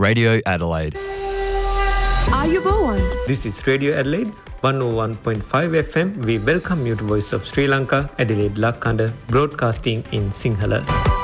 Radio Adelaide. Ayubowan. This is Radio Adelaide, 101.5 FM. We welcome you to Voice of Sri Lanka, Adelaide Lakanda, broadcasting in Sinhala.